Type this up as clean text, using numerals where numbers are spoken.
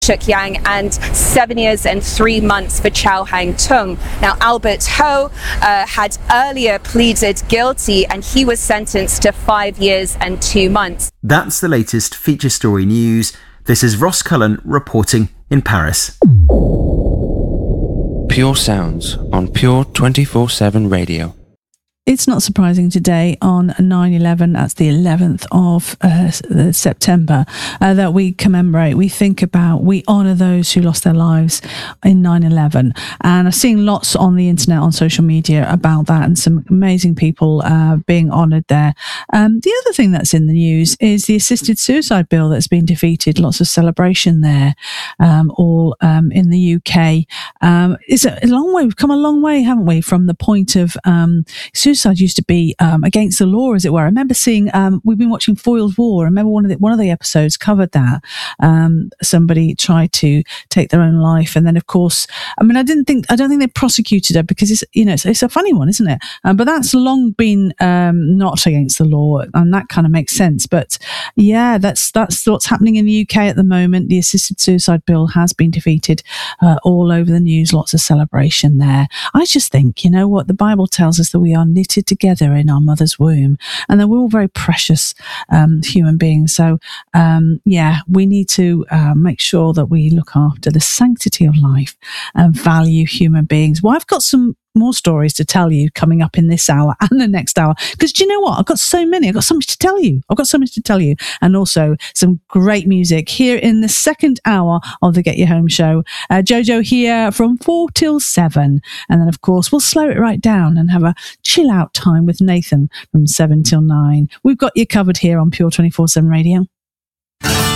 Shuk Yang and 7 years and 3 months for Chow Hang Tung. Now, Albert Ho had earlier pleaded guilty and he was sentenced to 5 years and 2 months. That's the latest feature story news. This is Ross Cullen reporting in Paris. Pure Sounds on Pure 24/7 Radio. It's not surprising today on 9/11, that's the 11th of September, that we commemorate, we think about, we honour those who lost their lives in 9/11. And I've seen lots on the internet, on social media about that, and some amazing people being honoured there. The other thing that's in the news is the assisted suicide bill that's been defeated. Lots of celebration there, all in the UK. It's a long way, we've come a long way, haven't we, from the point of suicide used to be against the law, as it were. I remember seeing, we've been watching Foyle's War. I remember one of the episodes covered that. Somebody tried to take their own life, and then of course, I don't think they prosecuted her because it's a funny one, isn't it? But that's long been not against the law, and that kind of makes sense. But yeah, that's what's happening in the UK at the moment. The assisted suicide bill has been defeated, all over the news. Lots of celebration there. I just think, you know what, the Bible tells us that we are knitted together in our mother's womb, and that we're all very precious human beings. So we need to make sure that we look after the sanctity of life and value human beings. Well, I've got some more stories to tell you coming up in this hour and the next hour, because do you know what, I've got so much to tell you. And also some great music here in the second hour of the Get You Home show. Jojo here from 4 till 7, and then of course we'll slow it right down and have a chill out time with Nathan from 7 till 9. We've got you covered here on Pure 24/7 Radio.